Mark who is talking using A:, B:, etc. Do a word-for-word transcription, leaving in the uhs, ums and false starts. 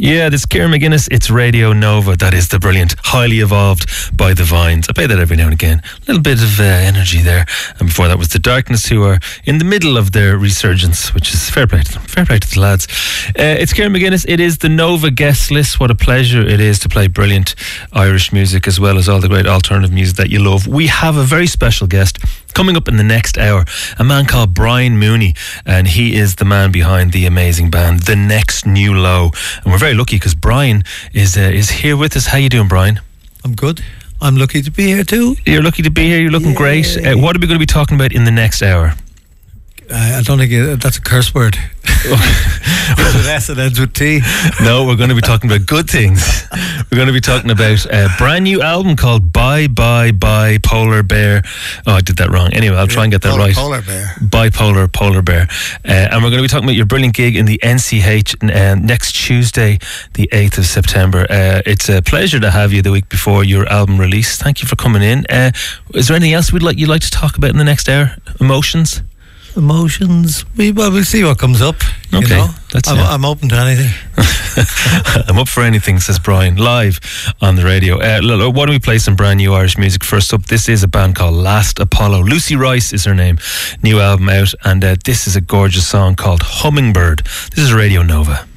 A: Yeah, this is Kieran McGuinness. It's Radio Nova. That is the brilliant Highly Evolved by The Vines. I play that every now and again. A little bit of uh, energy there. And before that was The Darkness, who are in the middle of their resurgence, which is fair play to them. Fair play to the lads. Uh, it's Kieran McGuinness. It is the Nova guest list. What a pleasure it is to play brilliant Irish music as well as all the great alternative music that you love. We have a very special guest coming up in the next hour, a man called Brian Mooney, and he is the man behind the amazing band The Next New Low. And we're very lucky because Brian is uh, is here with us. How you doing, Brian?
B: I'm good. I'm lucky to be here too.
A: You're lucky to be here. You're looking
B: Yay.
A: great. Uh, what are we going to be talking about in the next hour?
B: Uh, I don't think it, that's a curse word. Ends with S and ends with T.
A: No, we're going to be talking about good things. We're going to be talking about a brand new album called Bye Bye Bye Polar Bear. Oh, I did that wrong. Anyway, I'll try and get that
B: Polar,
A: right.
B: Polar Bear.
A: Bipolar Polar Bear. Uh, and we're going to be talking about your brilliant gig in the N C H uh, next Tuesday, the eighth of September. Uh, it's a pleasure to have you the week before your album release. Thank you for coming in. Uh, is there anything else we'd like you'd like to talk about in the next hour? Emotions?
B: Emotions. We, well, we'll see what comes up. You
A: Okay,
B: know?
A: that's
B: I'm,
A: it.
B: I'm open to anything.
A: I'm up for anything, says Brian, live on the radio. Uh, look, why don't we play some brand new Irish music first up? This is a band called Last Apollo. Lucy Rice is her name. New album out, and uh, this is a gorgeous song called Hummingbird. This is Radio Nova.